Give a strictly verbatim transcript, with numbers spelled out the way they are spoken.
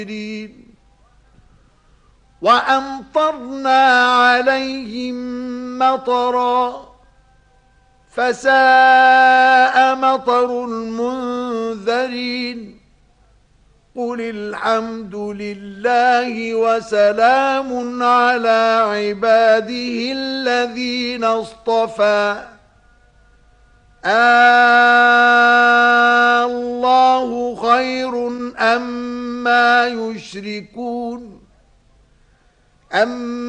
وأمطرنا عليهم مطرا فساء مطر المنذرين قل الحمد لله وسلام على عباده الذين اصطفى الله خير أما يشركون أم